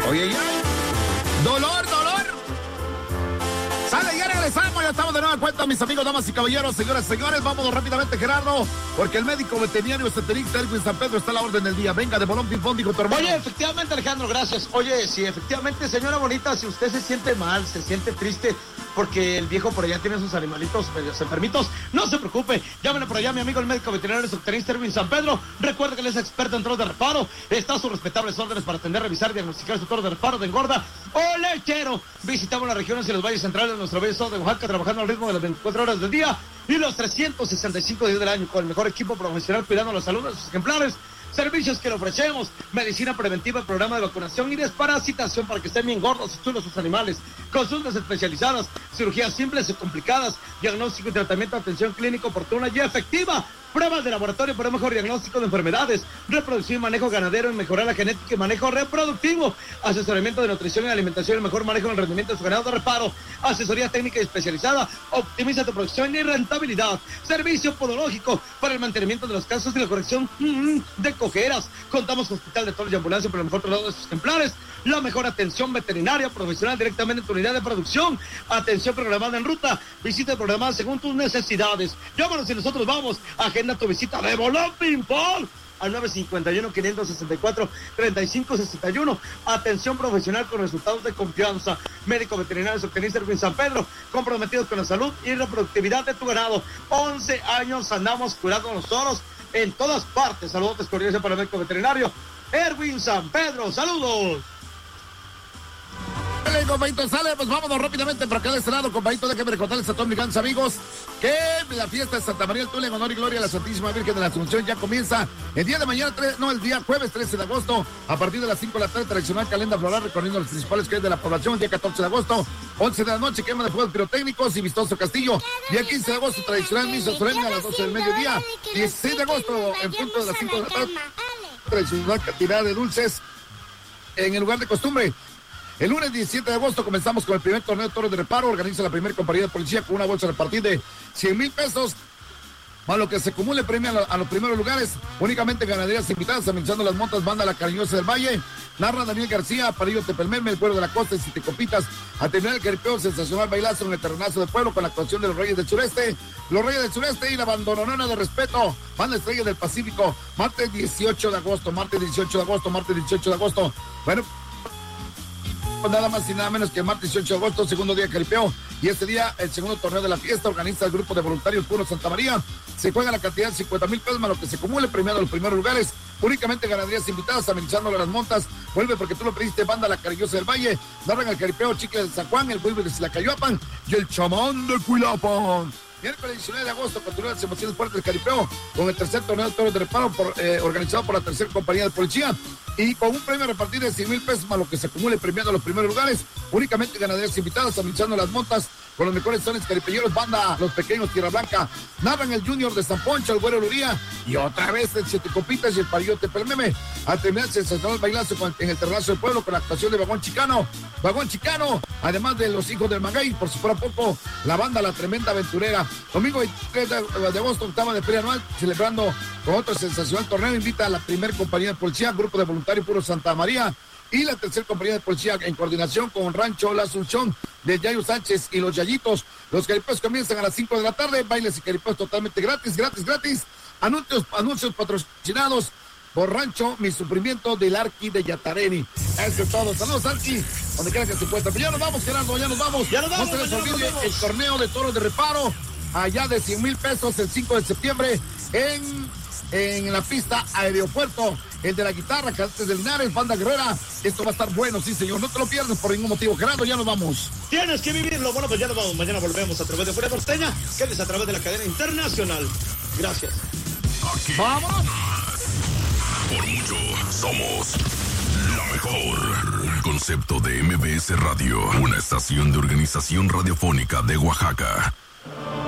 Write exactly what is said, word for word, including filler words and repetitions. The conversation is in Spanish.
Oye, ya. Dolor, dolor. Sale, ya regresamos, ya estamos de nueva cuenta, mis amigos, damas y caballeros, señoras y señores. Vámonos rápidamente, Gerardo, porque el médico veterinario esterilista Erwin San Pedro está a la orden del día. Venga, de bolón ping-pong, dijo tu hermano. Oye, efectivamente, Alejandro, gracias. Oye, sí, efectivamente, señora bonita, si usted se siente mal, se siente triste, porque el viejo por allá tiene sus animalitos medios enfermitos, no se preocupe, llámenle por allá a mi amigo el médico veterinario zootecnista Erwin San Pedro. Recuerde que él es experto en toros de reparo, está a sus respetables órdenes para atender, revisar y diagnosticar su toro de reparo, de engorda o lechero. Visitamos las regiones y los valles centrales de nuestro bello estado de Oaxaca, trabajando al ritmo de las veinticuatro horas del día y los trescientos sesenta y cinco días del año, con el mejor equipo profesional cuidando la salud de sus ejemplares. Servicios que le ofrecemos: medicina preventiva, programa de vacunación y desparasitación para que estén bien gordos y chulos sus animales, consultas especializadas, cirugías simples y complicadas, diagnóstico y tratamiento, atención clínica oportuna y efectiva, pruebas de laboratorio para un mejor diagnóstico de enfermedades, reproducción y manejo ganadero, y mejorar la genética y manejo reproductivo, asesoramiento de nutrición y alimentación, el mejor manejo en el rendimiento de su ganado de reparo, asesoría técnica y especializada, optimiza tu producción y rentabilidad, servicio podológico para el mantenimiento de los casos y la corrección mm, de cojeras. Contamos con hospital de toros y ambulancia para el mejor traslado de sus ejemplares, la mejor atención veterinaria profesional directamente en tu unidad de producción, atención programada en ruta, visita programada según tus necesidades. Llámanos y nosotros vamos. Agenda tu visita de bolón ping-pong al nueve cinco uno, quinientos sesenta y cuatro, treinta y cinco sesenta y uno. Atención profesional con resultados de confianza. Médico veterinario zootecnista Erwin San Pedro, comprometidos con la salud y reproductividad de tu ganado. once años andamos curando los toros en todas partes. Saludos cordiales para el médico veterinario Erwin San Pedro. Saludos. Dale, compañito, sale, pues vámonos rápidamente para acá de este lado, compañito. Déjenme recordarles a todos mis grandes amigos que la fiesta de Santa María del Tule en honor y gloria a la Santísima Virgen de la Asunción ya comienza el día de mañana, tres, no, el día jueves trece de agosto, a partir de las cinco de la tarde, tradicional calenda floral recorriendo los principales calles de la población. El día catorce de agosto, once de la noche, quema de fuegos pirotécnicos y vistoso castillo. Día quince de agosto, tradicional misa solemne a las doce del mediodía. dieciséis de agosto, en punto de las cinco de la tarde, tradicional cantidad de dulces en el lugar de costumbre. El lunes diecisiete de agosto comenzamos con el primer torneo de toros de reparo. Organiza la primera compañía de policía con una bolsa a repartir de cien mil pesos. Más lo que se acumule premia a, la, a los primeros lugares. Únicamente ganaderías invitadas, amenizando las montas, banda La Cariñosa del Valle. Narra Daniel García, Parillo Tepelmeme, el pueblo de la costa, y Siticopitas. A terminar el caripeo, sensacional bailazo en el terrenazo del pueblo con la actuación de los Reyes del Sureste. Los Reyes del Sureste y la bandononona de respeto. Banda Estrella del Pacífico. Martes dieciocho de agosto, martes dieciocho de agosto, martes dieciocho de agosto. Bueno, nada más y nada menos que el martes dieciocho de agosto, segundo día de caripeo, y este día el segundo torneo de la fiesta. Organiza el grupo de voluntarios Puro Santa María. Se juega la cantidad de cincuenta mil pesos más lo que se acumule premiado en los primeros lugares. Únicamente ganaderías invitadas, amenizándole las montas. Vuelve porque tú lo pediste, banda La Cariñosa del Valle. Narran el caripeo Chicle de San Juan, el Vuelve de Silacayuapan y el Chamán de Cuilapan. Miércoles diecinueve de agosto continúan las emociones fuertes del caripeo con el tercer torneo de toros de reparo por, eh, organizado por la tercera compañía de policía, y con un premio a repartir de cien mil pesos más lo que se acumule premiando a los primeros lugares. Únicamente ganaderías invitadas, amenizando las montas con los mejores sones caripeñeros, banda Los Pequeños Tierra Blanca. Narran el Junior de San Poncho, el Güero Luría, y otra vez el Siete Copitas y el Parillo Tepelmeme. A terminar el sensacional bailazo con, en el terrazo del pueblo con la actuación de Vagón Chicano. Vagón Chicano, además de los Hijos del Mangay, por si fuera poco, la banda La Tremenda Aventurera. Domingo veintitrés de agosto, octava de feria anual, celebrando con otro sensacional torneo. Invita a la primera compañía de policía, grupo de voluntarios Puro Santa María, y la tercera compañía de policía en coordinación con Rancho La Asunción de Yayo Sánchez y los Yayitos. Los caripeos comienzan a las cinco de la tarde, bailes y caripeos totalmente gratis, gratis, gratis. Anuncios, anuncios patrocinados por Rancho Mi Sufrimiento del Arqui de Yatareni. Eso es todo. Saludos, Arqui, donde quiera que se encuentre. Pero ya nos vamos, Gerardo, ya nos vamos. Ya nos vamos, no se les ya olvide nos vamos. El torneo de toros de reparo, allá de cien mil pesos el cinco de septiembre en, en la pista Aeropuerto. El de la guitarra, Cadetes de Linares, Banda Guerrera. Esto va a estar bueno, sí, señor. No te lo pierdas por ningún motivo. Gerardo, ya nos vamos. Tienes que vivirlo. Bueno, pues ya nos vamos. Mañana volvemos a través de Fuera Norteña, que es a través de la cadena internacional. Gracias. Aquí. ¡Vamos! Por mucho, somos la mejor. El concepto de M B S Radio, una estación de organización radiofónica de Oaxaca.